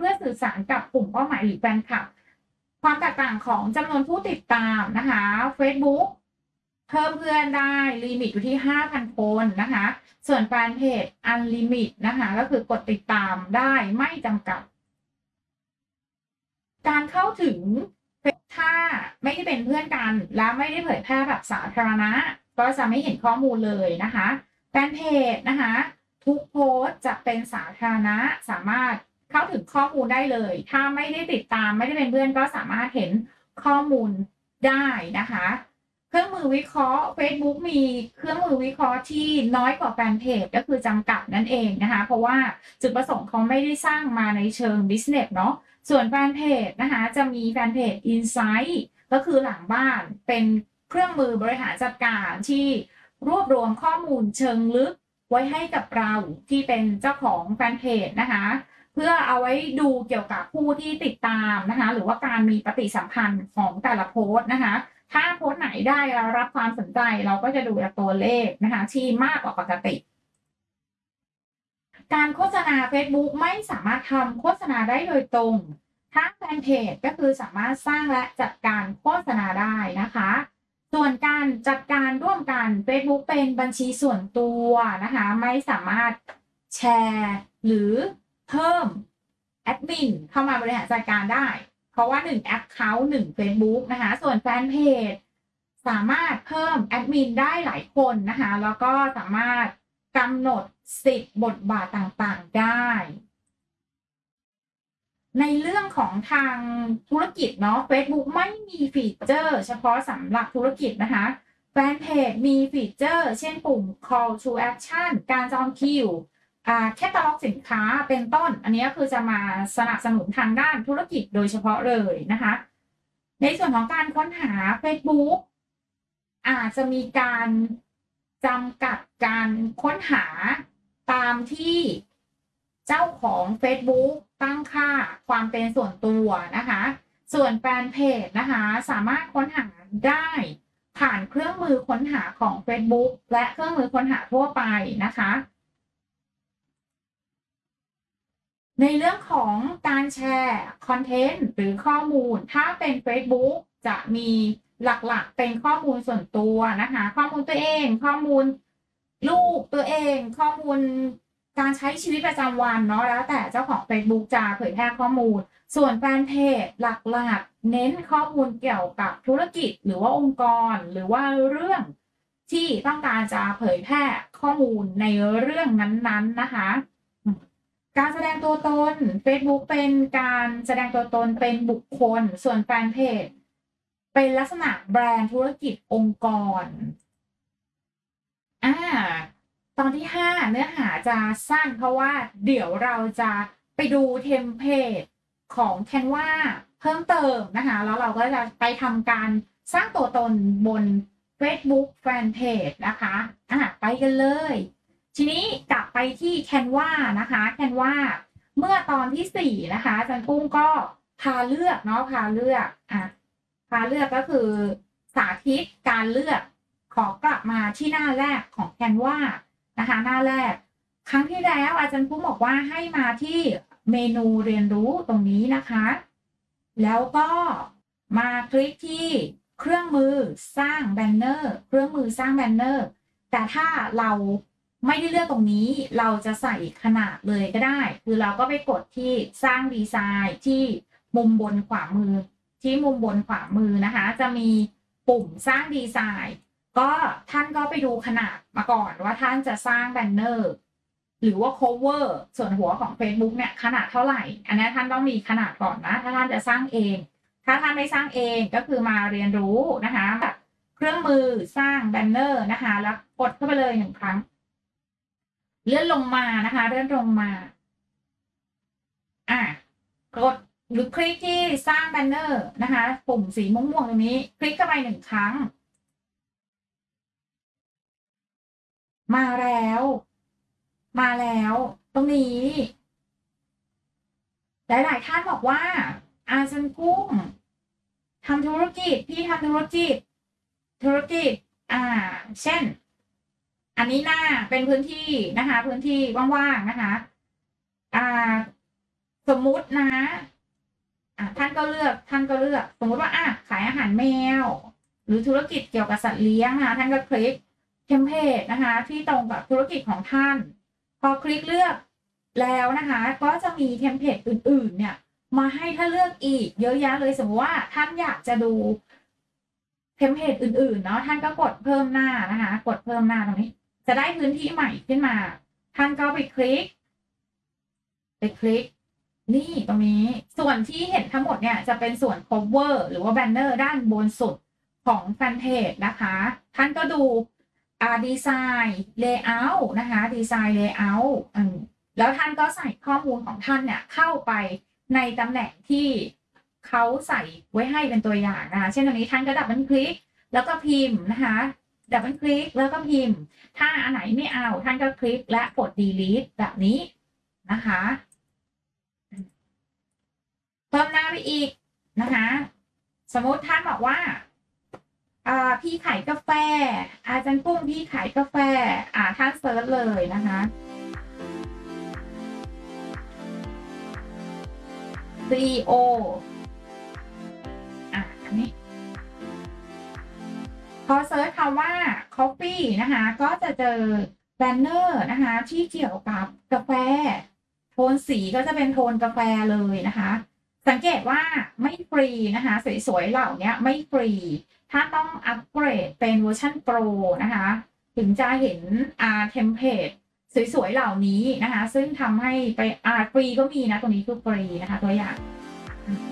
พื่อสื่อสารกับกลุ่มเป้าหมายหรือแฟนคลับความแตกต่างของจำนวนผู้ติดตามนะคะ Facebook เพิ่มเพื่อนได้ลิมิตอยู่ที่ 5,000 คนนะคะส่วนแฟนเพจ Unlimit นะคะก็คือกดติดตามได้ไม่จำกัดการเข้าถึงถ้าไม่ได้เป็นเพื่อนกันและไม่ได้เผยแพร่แบบสาธารณะก็จะไม่เห็นข้อมูลเลยนะคะแฟนเพจนะคะทุกโพสต์จะเป็นสาธารณะสามารถเข้าถึงข้อมูลได้เลยถ้าไม่ได้ติดตามไม่ได้เป็นเพื่อนก็สามารถเห็นข้อมูลได้นะคะเครื่องมือวิเคราะห์ Facebook มีเครื่องมือวิเคราะห์ที่น้อยกว่าแฟนเพจก็คือจำกัดนั่นเองนะคะเพราะว่าจุดประสงค์เขาไม่ได้สร้างมาในเชิง business เนาะส่วนแฟนเพจนะคะจะมีแฟนเพจ Insight ก็คือหลังบ้านเป็นเครื่องมือบริหารจัดการที่รวบรวมข้อมูลเชิงลึกไว้ให้กับเราที่เป็นเจ้าของแฟนเพจนะคะเพื่อเอาไว้ดูเกี่ยวกับผู้ที่ติดตามนะคะหรือว่าการมีปฏิสัมพันธ์ของแต่ละโพสต์นะคะถ้าโพสต์ไหนได้รับความสนใจเราก็จะดูตัวเลขนะคะที่มากกว่าปกติการโฆษณา Facebook ไม่สามารถทำโฆษณาได้โดยตรงถ้าแฟนเพจก็คือสามารถสร้างและจัดการโฆษณาได้นะคะส่วนการจัดการร่วมกัน Facebook เป็นบัญชีส่วนตัวนะคะไม่สามารถแชร์หรือเพิ่มแอดมินเข้ามาบริหารจัดการได้เพราะว่า1 Account 1 Facebook นะคะส่วนแฟนเพจสามารถเพิ่มแอดมินได้หลายคนนะคะแล้วก็สามารถกำหนดสิทธิ์บทบาทต่างๆได้ในเรื่องของทางธุรกิจเนาะ Facebook ไม่มีฟีเจอร์เฉพาะสำหรับธุรกิจนะคะแฟนเพจมีฟีเจอร์เช่นปุ่ม call to action การจองคิวแคตตาล็อกสินค้าเป็นต้นอันนี้คือจะมาสนับสนุนทางด้านธุรกิจโดยเฉพาะเลยนะคะในส่วนของการค้นหา Facebook อาจจะมีการจำกัดการค้นหาตามที่เจ้าของ Facebook ตั้งค่าความเป็นส่วนตัวนะคะส่วนแฟนเพจนะคะสามารถค้นหาได้ผ่านเครื่องมือค้นหาของ Facebook และเครื่องมือค้นหาทั่วไปนะคะในเรื่องของการแชร์คอนเทนต์หรือข้อมูลถ้าเป็น Facebook จะมีหลักๆเป็นข้อมูลส่วนตัวนะคะข้อมูลตัวเองข้อมูลลูกตัวเองข้อมูลการใช้ชีวิตประจำวันเนาะแล้วแต่เจ้าของ Facebook จะเผยแพร่ข้อมูลส่วนแฟนเพจหลักๆเน้นข้อมูลเกี่ยวกับธุรกิจหรือว่าองค์กรหรือว่าเรื่องที่ต้องการจะเผยแพร่ข้อมูลในเรื่องนั้นๆนะคะการแสดงตัวตน Facebook เป็นการแสดงตัวตนเป็นบุคคลส่วนแฟนเพจเป็นลักษณะแบรนด์ธุรกิจองค์กรตอนที่5เนื้อหาจะสั้นเพราะว่าเดี๋ยวเราจะไปดูเทมเพลตของ Canva เพิ่มเติมนะคะแล้วเราก็จะไปทำการสร้างตัวตนบน Facebook Fanpage นะคะไปกันเลยทีนี้กลับไปที่ Canva นะคะ Canva เมื่อตอนที่4นะคะจันกุ้งก็พาเลือกเนาะพาเลือกก็คือสาธิตการเลือกขอกลับมาที่หน้าแรกของ Canva นะคะหน้าแรกครั้งที่แล้วอาจารย์กุ้งบอกว่าให้มาที่เมนูเรียนรู้ตรงนี้นะคะแล้วก็มาคลิกที่เครื่องมือสร้างแบนเนอร์เครื่องมือสร้างแบนเนอร์แต่ถ้าเราไม่ได้เลือกตรงนี้เราจะใส่ขนาดเลยก็ได้คือเราก็ไปกดที่สร้างดีไซน์ที่มุมบนขวามือนะคะจะมีปุ่มสร้างดีไซน์ก็ท่านก็ไปดูขนาดมาก่อนว่าท่านจะสร้างแบนเนอร์หรือว่า cover ส่วนหัวของ Facebook เนี่ยขนาดเท่าไหร่อันนี้ท่านต้องมีขนาดก่อนนะถ้าท่านจะสร้างเองถ้าท่านไม่สร้างเองก็คือมาเรียนรู้นะคะแบบเครื่องมือสร้างแบนเนอร์นะคะแล้วกดเข้าไปเลย1ครั้งเลื่อนลงมานะคะเลื่อนลงมากดหรือคลิกที่สร้างแบนเนอร์นะคะปุ่มสีม่วงๆตรงนี้คลิกเข้าไป1ครั้งมาแล้วตรงนี้หลายๆท่านบอกว่าอาจารย์กุ้งทำธุรกิจพี่ทำธุรกิจเช่นอันนี้หน้าเป็นพื้นที่นะคะพื้นที่ว่างๆนะคะสมมุตินะท่านก็เลือกสมมุติว่าขายอาหารแมวหรือธุรกิจเกี่ยวกับสัตว์เลี้ยงนะคะท่านก็คลิกเทมเพลตนะคะที่ตรงกับธุรกิจของท่านพอคลิกเลือกแล้วนะคะก็จะมีเทมเพลตอื่นๆเนี่ยมาให้ท่านเลือกอีกเยอะแยะเลยสมมติว่าท่านอยากจะดูเทมเพลตอื่นๆเนาะท่านก็กดเพิ่มหน้านะคะกดเพิ่มหน้าตรงนี้จะได้พื้นที่ใหม่ขึ้นมาท่านก็ไปคลิกนี่ตรงนี้ส่วนที่เห็นทั้งหมดเนี่ยจะเป็นส่วน cover หรือว่า banner ด้านบนสุดของแฟนเพจนะคะท่านก็ดูดีไซน์ layout นะคะดีไซน์ layout แล้วท่านก็ใส่ข้อมูลของท่านเนี่ยเข้าไปในตำแหน่งที่เขาใส่ไว้ให้เป็นตัวอย่างนะคะเช่นตรงนี้ท่านก็ดับเบิลคลิกแล้วก็พิมพ์นะคะดับเบิลคลิกแล้วก็พิมพ์ถ้าอันไหนไม่เอาท่านก็คลิกและกด delete แบบนี้นะคะเพิ่มหน้าไปอีกนะคะสมมติท่านบอกว่าพี่ขายกาแฟอาจารย์กุ้งพี่ขายกาแฟท่านเซิร์ชเลยนะคะ CEO อันนี้พอเซิร์ชคำว่า coffee นะคะก็จะเจอแบนเนอร์นะคะที่เกี่ยวกับกาแฟโทนสีก็จะเป็นโทนกาแฟเลยนะคะสังเกตว่าไม่ฟรีนะคะสวยๆเหล่านี้ไม่ฟรีถ้าต้องอัปเกรดเป็นเวอร์ชันโปรนะคะถึงจะเห็นเทมเพลตสวยๆเหล่านี้นะคะซึ่งทำให้ไปฟรีก็มีนะตรงนี้คือฟรีนะคะตัวอย่าง